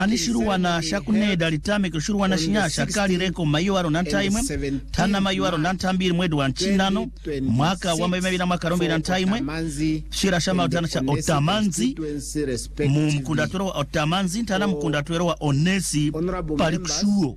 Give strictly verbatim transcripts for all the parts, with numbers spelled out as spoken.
anishiruwa na shakuneda litame kushiruwa na shinyasha kali reko mayuaro nantaimwe tana mayuaro nantambiri mwedu wa nchinano mwaka wa mabina makaromi nantaimwe shira shama utana cha Otamanzi mu mkundatwero wa Otamanzi tana mkundatwero wa Onesi Palikushuo.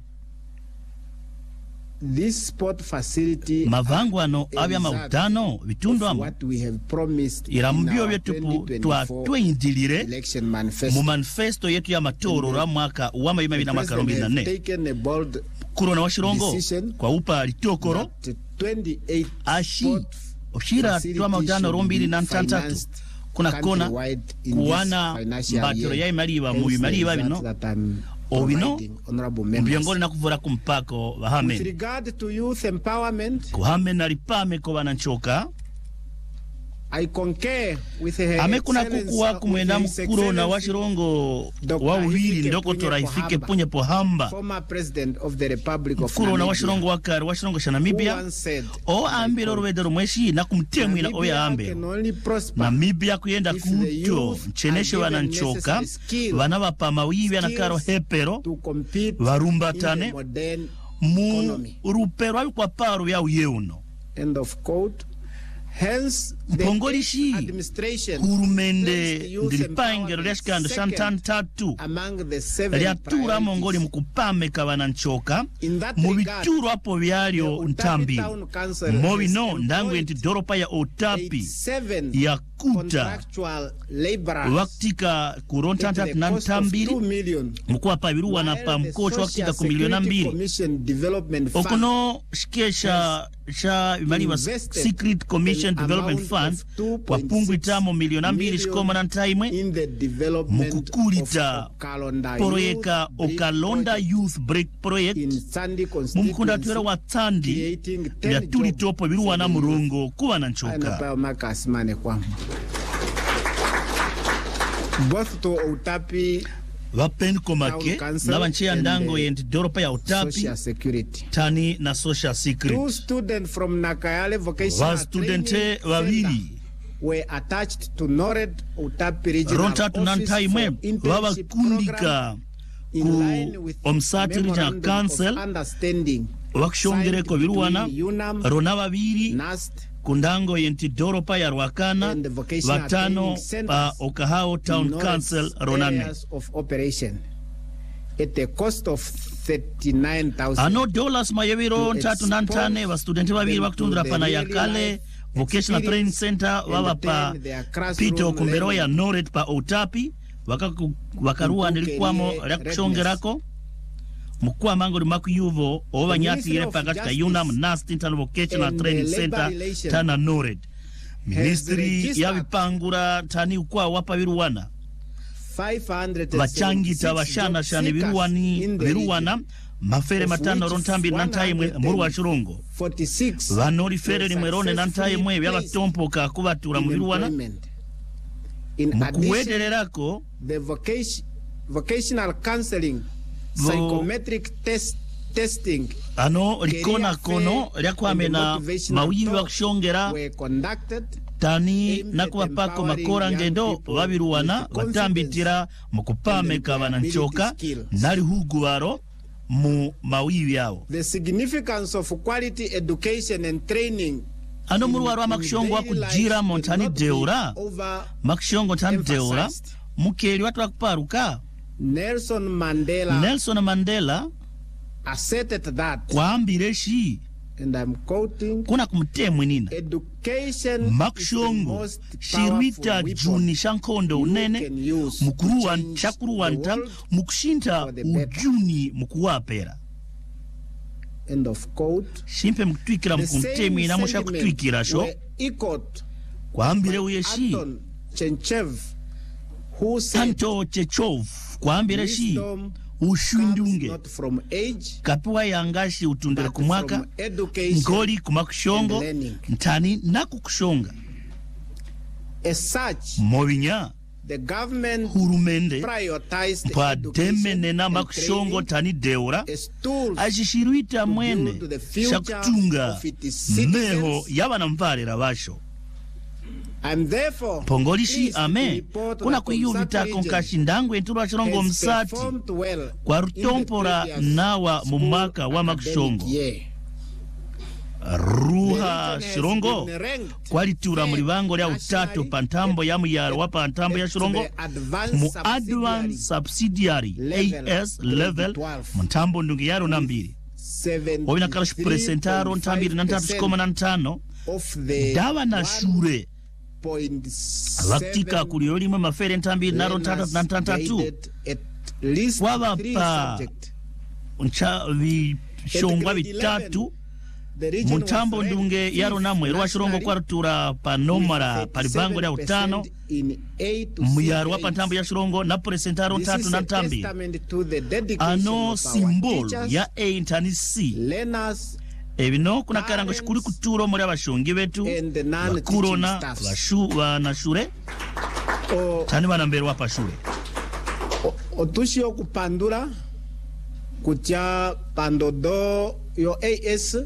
This sport facility mavangu ano abya mautano vitundo amo irambio vyetupu tuwa tuindilire mu manifesto yetu ya matoro ra mwaka wa mabina makarombi na ne Kurona wa Shirongo kwa upa litokoro ashi oshira tuwa mautano rombili na ntantatu kuna kona kuwana mbatoro ya imaliwa mu imaliwa bino Obino, mbiongoni na kuvura kumpako wahame. With regard to youth empowerment, kuhame na ripame kwa wananchoka. I concur with her Amekuna kukuwa kumwenda mkuro na washirongo wa uhiri ndoko toraifike punye pohamba. Former president of the Republic of Mkuro na washirongo wakari, washirongo sha Namibia. O ambiro ruwedero mweshi na kumtemu ina oya ambe. Namibia kuyenda kuto mcheneshe wananchoka. Wanawa pamawiwi anakaro hepero. Warumbatane. Mu rupero ayu kwa paru ya uyeuno. End of quote. Hence, Pongolishi kurumende ndilipange leshkando shantantatu liatura mongoli mkupame kawananchoka mubituru hapo vyalio ntambi mobi no ndangu enti doropa ya Otapi ya kuta waktika kurontantatu na ntambili mkuwa pabiruwa na pa mkocho waktika kumiliona mbili okono shikesha sha imaliwa Secret Commission Development Fund kwa pungu itamo miliona mbili shikoma na ntaimwe mukukulita proyeka Okalonda Youth Break Project mumkunda tuwera wa Tandi ya tuli topo biruwa na murongo kuwa na nchoka both to Otapi wapen komake na wanchia ndango yendi doropa ya Otapi tani na social security. Two students from Nakayale vocational wa studente wawili were attached to Nored Otapi regional office for wawa kundika ku omsati regional council wakishongere ko viruwana rona wawili kundango yenti doropa ya Rwakana watano uh, Okahao Town Council ronane at the cost of thirty-nine thousand. Ano dollars mayeviro tatu nantane wa studenti wabili wakutundura pana ya kale Vocational Training Center wawa pa pito kumbero ya Nored pa Otapi wakaku, wakarua nilikuwamo kushongerako mkua mangori maku yuvo owa nyati ile pakatika Unam Nast Internal Vocational Training Center tana Nored Ministry ya vipangura tani ukua wapa viruwana vachangi tawashana shani viruwani viruwana mafere matano rontambi nantaimwe muru wa Shirongo vanori fere ni mwerone nantaimwe vyaba tompo ka kubatura mviruwana mkuwedererako the vocation, vocational counseling psychometric test testing ano likona kono lyakwame na mawiwi wa kushongera tani nakuwa pako makora ngendo wabiruwana watambitira mukupame kabananchoka nali huguwaro mu mawiwi yao. The significance of quality education and training ano muruwaro wa makshongo waku jira montani deura makshongo tani deura mukeli watu wakuparuka Nelson Mandela Nelson Mandela asserted that kwa ambireshi and I'm quoting kuna kumtemwe nina education makshongo shirwita juni shankondo unene mukuruwa nchakuruwa nta mukushinta ujuni mukuwapera end of quote. Shimpe mkutwikira mkumtemwe na mosha kutwikira sho kwa ambire uyeshi Chenchev who said Tanto Chechov kwa ambire shi ushundunge kapiwa yangashi utundere kumwaka ngoli kumakushongo ntani na kukushonga as such movinya the government hurumende prioritized pa demene na makushongo tani deura ajishiruita mwene shakutunga meho yaba na mvarera basho pongolishi ame kuna kuyuvita konkashindangu entulu wa Chirongo msati kwa rutompora nawa mumaka wa makushongo ruha Chirongo kwalitura mulibango lya utatu pantambo ya muyaro wa pantambo ya Chirongo mu advance subsidiary A S level mtambo ndungi yaro nambiri wabina karashi presentaro ntambiri nantatu shikoma na ntano dawa na shure waktika kuliyoli mwe mafere ntambiri naro ntata na ntantatu waba pa ncha vishongwa vitatu Muntambo ndunge yaro namwe rwa Chirongo kwa rutura panomara palibango ya utano muyaro wa pantambo ya Chirongo na presentaro ntatu na ntambi ano simbol ya A intanisi ebino kuna karango shikuri kuturo muri abashongi betu bakurona bashu banashure tani banambere wa pashure otushio kupandura kucha pandodo yo A S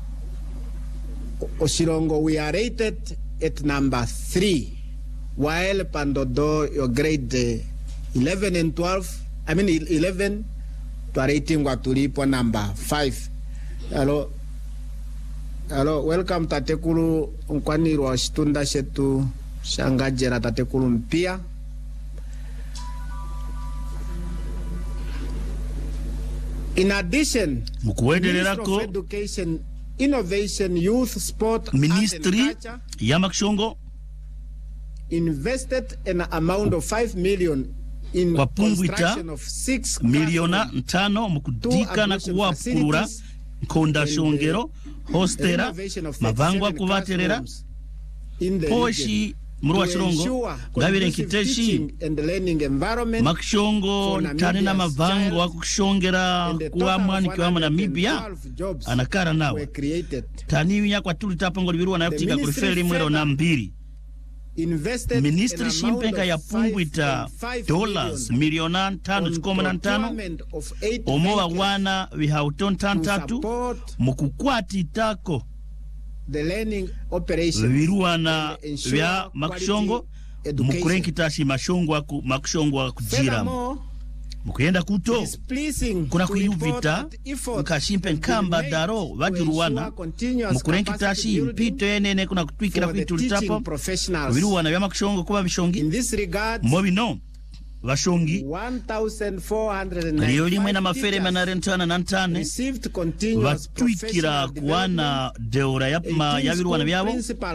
Chirongo, we are rated at number three, while Pandodo, your grade uh, eleven and twelve, I mean eleven, to rating what to repo number five. Hello, hello, welcome Tatekulu Unkwani Rwashtunda Shetu Shangajera Tatekulu Mpia. In addition, Ministry of Education, Innovation, Youth, Sport, Ministry ya Makshongo invested an amount of five million in construction of six miliona ntano mukudika na kuwapurura konda shongero hostera mavangwa kuvaterera poshi muru wa Chirongo ngabire nkiteshi Makshongo tani na mavango wa kushongera kuwa mwani kiwa Namibia anakara nawe tani ya kwa tuli tapango libiruwa na yotika kuriferi mwero na mbiri Ministry shimpenga ya punguita dollars miliona tano chukoma na ntano omowa wana wihauton tantatu mukukwati tako the learning operation viruana vya Makshongo mukurenkitashi mashongwa ku Makshongo kujira mukuyenda kuto kuna kuyuvita mkashimpe nkamba daro vajiruwana mukurenkitashi mpito yenene kuna kutwikira kuitulitapo viruwana vya Makshongo kuba vishongi mobino vashongi liyo limwe na mafere manarentana na ntane vatwikira kuwana deora yapma yaviruwana vyavo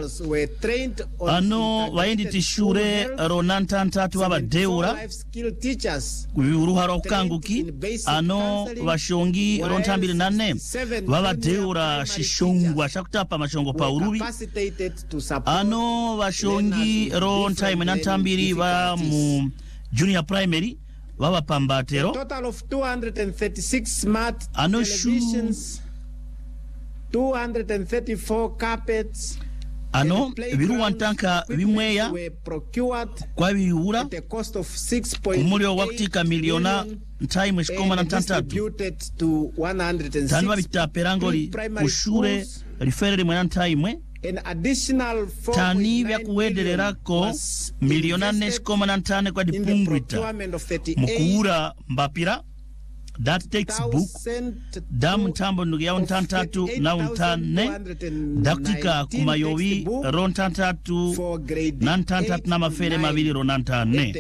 ano vaendi tishure ronantantatu waba deora kuviruhara ukanguki ano vashongi rontambili nane waba deora shishongwa shakutapa mashongo pa urubi ano vashongi rontaime nantambili va mu junior primary baba pambatero a total of two hundred thirty-six smart televisions, two hundred thirty-four carpets ano viruwa ntanka vimweya kwa viura umulio wakutika miliona ntaimwe shikoma na ntantatu tanwa vitaperangoli kushure rifere mwana ntaimwe tani vya kuwedererako miliona neshikoma na ntane kwa dipungwita mkuura mbapira that textbook damu ntambo ndugu yao ntantatu na untane dakutika kumayowi ro ntantatu na ntantatu na mafere mabili ro nantane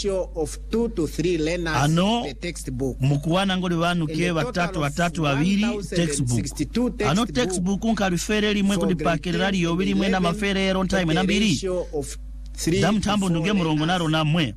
ano mkuwana ngoli wanuke watatu watatu wabili textbook ano textbook unkalifere limwe kudipakelera liyowi limwe na mafere ro ntaime na mbili damu ntambo ndugu murongo naro na mwe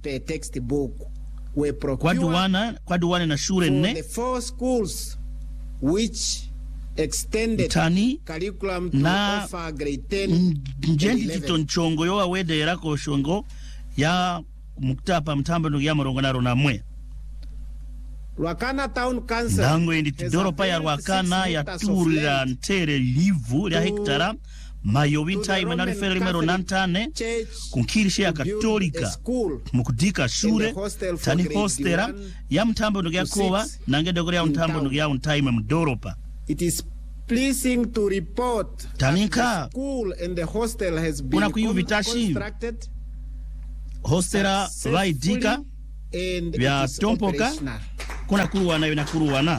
kwa duwana kwa duwana na shure nne four schools which extended tani curriculum to na offer grade ten njendi titonchongo yo wawede yerako shongo ya muktapa mtambo ndugu ya murongo naro na mwe Rwakana Town Council ndango indi tidoropa ya Rwakana ya turira ntere livu ya hektara mayowi ntaime na rifere limero nantane kunkirishe ya katolika mukudika shure tani hostera ya mtambo ndugu ya kowa nange dogore ya mtambo ndugu ya untaime mdoropa it is pleasing to report Taninka, the school and the hostel has been constructed, hostera vaidika vya tompoka kuna kuruwana vina kuruwana.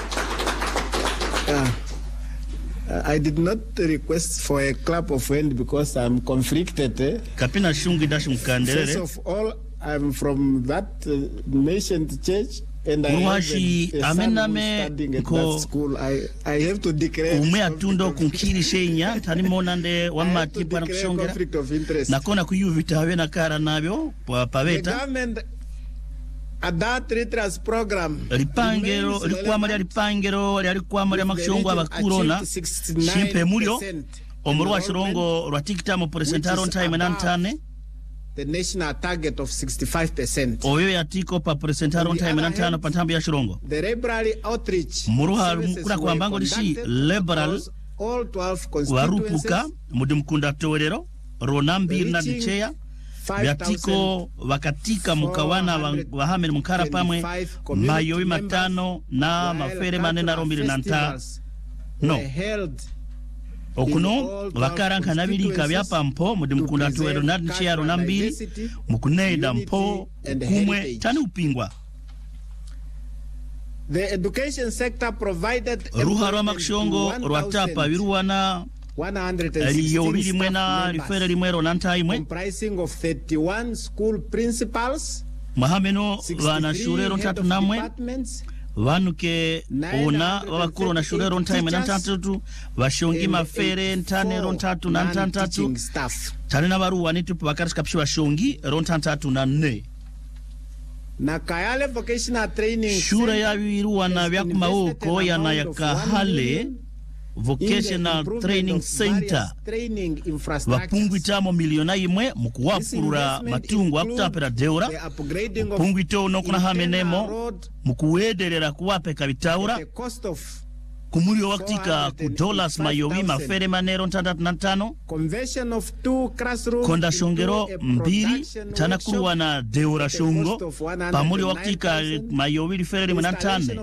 Uh, I did not request for a clap of hand because I'm conflicted. Eh? Kapina shungi dashu mkandelele. First of all, I'm from that uh, nationed church. And I have a, a son studying at that school. I, I have to declare atundo kunkiri shenya tani monande wamati bwana kushongera conflict of interest. Nakona kuyuvita hawe na kara nabyo paveta. The government at that retras program lipangero likuwa mali lipangero likuwa mali makshongo abakurona shimpe mulio omuru wa shirongo rwatikita mu percentaro time nantane. The national target of sixty-five percent. Oyo yatiko pa presentaro time nantano patambi ya shirongo. The liberal outreach muruha kuna kwa mbango lishi liberal all twelve constituencies warupuka mudimkunda towerero ronambi na dicheya yatiko wakatika mukawana wahameni mukara pamwe mayowi matano na mafere manena rombili nanta no okuno wakaranka nabilika byapa mpo mudimkunda tuwero na nchiyaro nambili mukuneida mpo kumwe tani upingwa. The education sector provided ruha rwa makshongo rwatapa viruwana liyo bili mwena lifere limwero nantaimwe comprising of thirty-one school principals mahameno wana shurero ntatu namwe vanuke ona wabakuru na shurero ntaime nantatu vashongi mafere ntanero ntatu na ntantatu tani na baruwa nitupu bakarishika pishu vashongi rontantatu na nne na Kayale vocational training shura ya viruwa na vyaku maoko ya na ya Kahale Vocational Training Center wapungu itamo miliona imwe mukuwapurura matungu wakutapera deura mupungu ito unokuna hamenemo mukuwederera kuwape kabitaura kumulio waktika ku dollars mayowi mafere manero ntandatu na ntano konda shongero mbiri tana kuruwa na deura shongo pamulio waktika mayowi lifere limu na ntane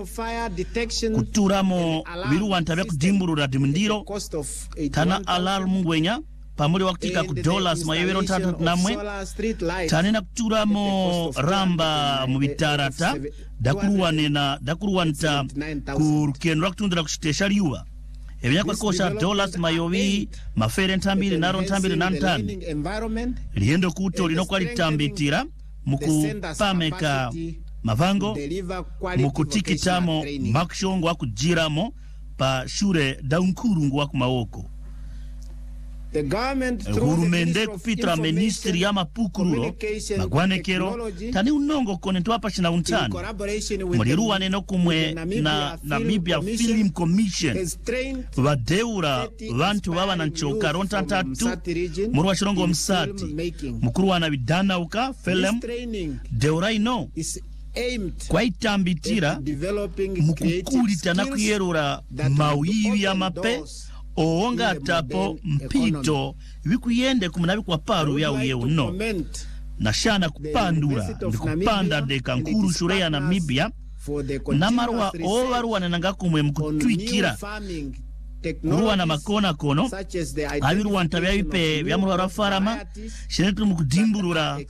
kuturamo viruwa ntabia kudimburura dimundiro tana alarmu ngwenya pamuli waktika ku dollars mayewero ntatu namwe tanena kuturamo ramba mubitarata dakuruwanena dakuruwanta ku rukendo rakutundira kushitesha liwa ebyakwa kosha dollars mayovi mafere ntambiri naro ntambiri nantani liendo kuto linokuwa litambitira mukupameka mavango mukutikitamo makshongo wakujiramo pa shure daunkurungu wakumawoko. The government gurumende kupitra ministry ya mapukururo magwanekero tani unongo konentu hapa china untani muriruwa neno kumwe na Namibia Film Commission wadeura vantu wawa na nchoka rontantatu muruwa shirongo msati mukuruwa na vidana uka film deura ino kwa itambitira mukukulita na kuyerura mawivi ya mape oonga tapo mpito vikuyende kumunabi kwa paru ya uye uno na shana kupandura ndikupanda deka nkuru shure ya Namibia na marwa owaruwa nenanga kumwe mkutwikira kuruwa na makona kono aviruwa ntabia vipe vya mruwa rafarama shinetu mkudimburura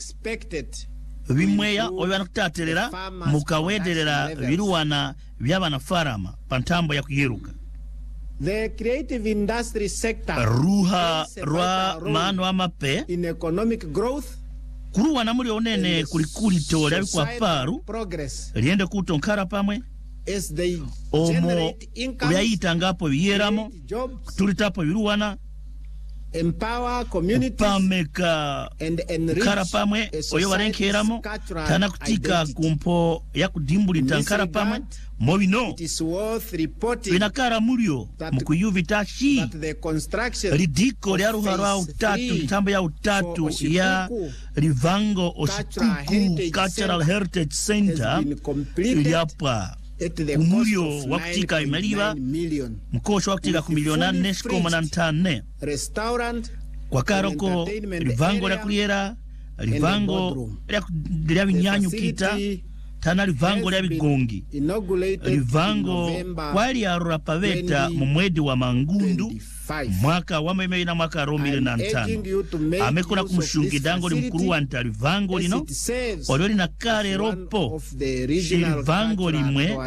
vimweya owa nakutatelera mukawederera viruwa na vyaba na farama pantambo ya kuyiruka. The creative industry sector ruha rwa mano amape in economic growth kuruwa na muri onene kulikuli tole abikwa paru liende kutonkara pamwe as they omo yaita ngapo biyeramo tulitapo biruwana empower communities pameka and enrich kara pamwe oyo warenkeramo tana kutika kumpo ya kudimbuli tankara pamwe mobino vinakara mulio mukuyuvita shi ridiko lya ruharwa utatu ntambo ya utatu ya Rivango Osituku Cultural Heritage Center iliapa kumulio wakutika imeliwa mkosho wakutika kumiliona neshiko manantane kwa karoko Rivango lya kuliera Rivango lya vinyanyu kita tana livango lya bigongi livango kwali arura paveta mu mwezi wa Mangundu mwaka wa mimi na mwaka romile na ntano amekona kumushungidango limkuru wa ntalivango lino olio lina kare ropo livango limwe